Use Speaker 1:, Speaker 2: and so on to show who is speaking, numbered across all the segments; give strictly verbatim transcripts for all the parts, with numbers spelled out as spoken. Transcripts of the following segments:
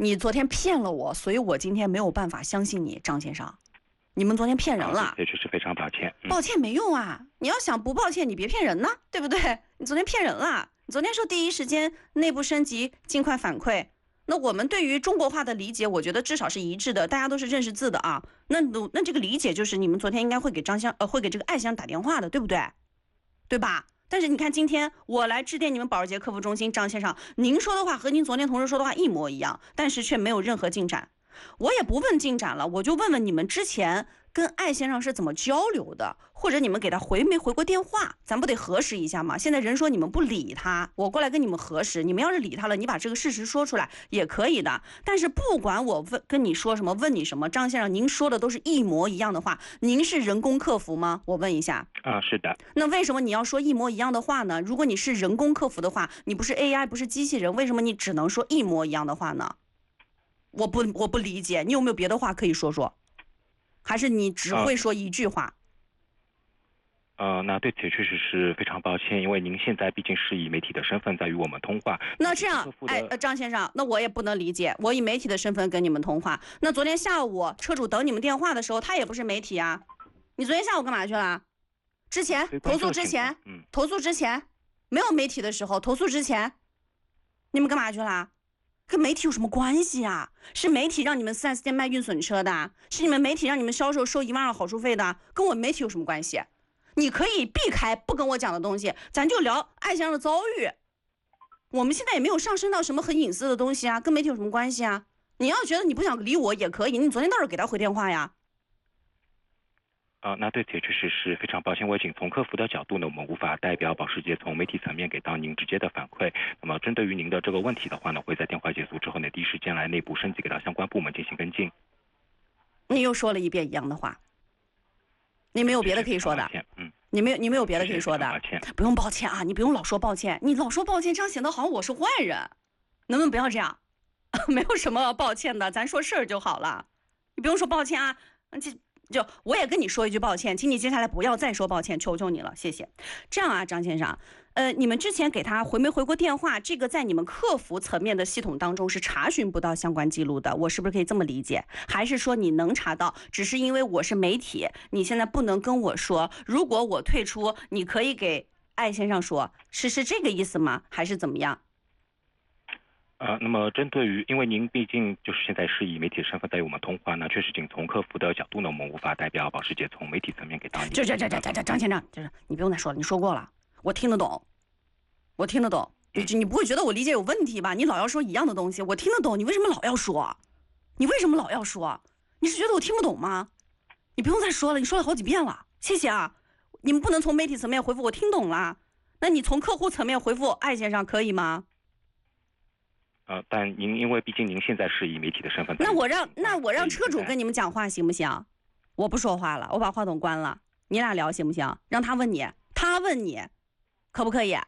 Speaker 1: 你昨天骗了我，所以我今天没有办法相信你，张先生。你们昨天骗人了，
Speaker 2: 这确实非常抱歉。
Speaker 1: 嗯、抱歉没用啊！你要想不抱歉，你别骗人呢，对不对？你昨天骗人了，你昨天说第一时间内部升级，尽快反馈。那我们对于中国话的理解，我觉得至少是一致的，大家都是认识字的啊。那那这个理解就是你们昨天应该会给张香呃会给这个艾香打电话的，对不对？对吧？但是你看今天我来致电你们保时捷客服中心，张先生，您说的话和您昨天同事说的话一模一样，但是却没有任何进展。我也不问进展了，我就问问你们之前跟艾先生是怎么交流的，或者你们给他回没回过电话，咱不得核实一下吗？现在人说你们不理他，我过来跟你们核实，你们要是理他了，你把这个事实说出来也可以的。但是不管我问跟你说什么，问你什么，张先生，您说的都是一模一样的话，您是人工客服吗？我问一下。
Speaker 2: 啊，是的。
Speaker 1: 那为什么你要说一模一样的话呢？如果你是人工客服的话，你不是 A I， 不是机器人，为什么你只能说一模一样的话呢？我不我不理解，你有没有别的话可以说说？还是你只会说一句话？
Speaker 2: 呃，那对此确实是非常抱歉，因为您现在毕竟是以媒体的身份在与我们通话。
Speaker 1: 那这样，哎，张先生，那我也不能理解，我以媒体的身份跟你们通话。那昨天下午车主等你们电话的时候，他也不是媒体啊。你昨天下午干嘛去了？之前投诉之前，嗯，投诉之前没有媒体的时候，投诉之前，你们干嘛去了？跟媒体有什么关系啊？是媒体让你们 四 S 店卖运损车的，是你们媒体让你们销售收一万二好处费的，跟我媒体有什么关系？你可以避开不跟我讲的东西，咱就聊艾先生的遭遇。我们现在也没有上升到什么很隐私的东西啊，跟媒体有什么关系啊？你要觉得你不想理我也可以，你昨天倒是给他回电话呀。
Speaker 2: 呃，那对此确实是非常抱歉，我仅从客服的角度呢，我们无法代表保时捷从媒体层面给到您直接的反馈。那么针对于您的这个问题的话呢，会在电话结束之后呢，第一时间来内部升级给到相关部门进行跟进。
Speaker 1: 你又说了一遍一样的话，你没有别的可以说的？嗯，你没有你没有别的可以说的？
Speaker 2: 抱歉，
Speaker 1: 不用抱歉啊，你不用老说抱歉，你老说抱歉，这样显得好像我是坏人，能不能不要这样？没有什么抱歉的，咱说事儿就好了，你不用说抱歉啊，这。就我也跟你说一句抱歉，请你接下来不要再说抱歉，求求你了，谢谢。这样啊，张先生，呃，你们之前给他回没回过电话，这个在你们客服层面的系统当中是查询不到相关记录的，我是不是可以这么理解？还是说你能查到，只是因为我是媒体，你现在不能跟我说，如果我退出，你可以给艾先生说，是是这个意思吗？还是怎么样？
Speaker 2: 呃，那么针对于，因为您毕竟就是现在是以媒体的身份在与我们通话呢，确实仅从客服的角度呢，我们无法代表保时捷从媒体层面给到你。
Speaker 1: 就这这这这这张先生，就是你不用再说了，你说过了，我听得懂，我听得懂，你你不会觉得我理解有问题吧？你老要说一样的东西，我听得懂，你为什么老要说？你为什么老要说？你是觉得我听不懂吗？你不用再说了，你说了好几遍了，谢谢啊。你们不能从媒体层面回复我听懂了，那你从客户层面回复艾先生可以吗？
Speaker 2: 呃，但您因为毕竟您现在是以媒体的身份，
Speaker 1: 那我让那我让车主跟你们讲话行不行？我不说话了，我把话筒关了，你俩聊行不行？让他问你，他问你，可不可以？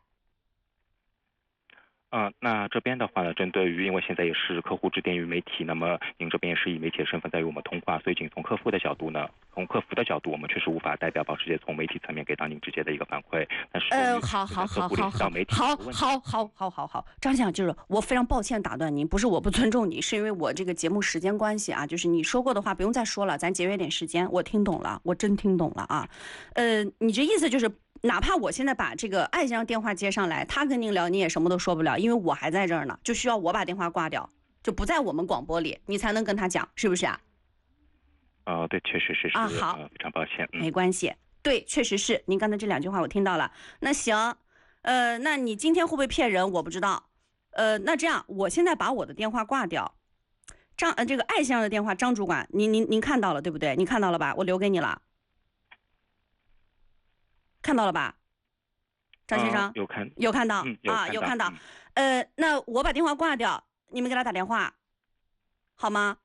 Speaker 2: 呃，那这边的话呢，针对于因为现在也是客户致电于媒体，那么您这边也是以媒体的身份在与我们通话，所以仅从客户的角度呢，从客服的角度，我们确实无法代表保时捷从媒体层面给到您直接的一个反馈。但是，
Speaker 1: 呃，好好好好好，好好好好好好，张先生，就是我非常抱歉打断您，不是我不尊重你，是因为我这个节目时间关系啊，就是你说过的话不用再说了，咱节约点时间，我听懂了，我真听懂了啊，呃，你这意思就是。哪怕我现在把这个艾先生电话接上来，他跟您聊，你也什么都说不了，因为我还在这儿呢，就需要我把电话挂掉，就不在我们广播里，你才能跟他讲，是不是啊？
Speaker 2: 呃，对，确实是
Speaker 1: 啊，好，
Speaker 2: 呃、非常抱歉、嗯，
Speaker 1: 没关系，对，确实是，您刚才这两句话我听到了。那行，呃，那你今天会不会骗人？我不知道，呃，那这样，我现在把我的电话挂掉，张呃这个艾先生的电话，张主管，您您您看到了对不对？您看到了吧？我留给你了。看到了吧，张先生、
Speaker 2: 呃、有看
Speaker 1: 有看到、
Speaker 2: 嗯、
Speaker 1: 啊，有看到、
Speaker 2: 嗯。
Speaker 1: 呃，那我把电话挂掉，你们给他打电话，好吗？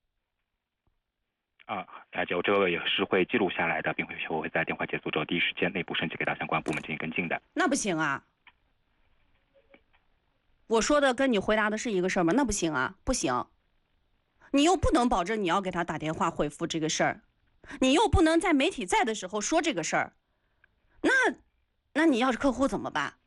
Speaker 2: 啊，了解，我这个也是会记录下来的，并会我会在电话结束之后第一时间内部升级给到相关部门进行跟进的。
Speaker 1: 那不行啊，我说的跟你回答的是一个事儿吗？那不行啊，不行，你又不能保证你要给他打电话回复这个事儿，你又不能在媒体在的时候说这个事儿。那，那你要是客户怎么办？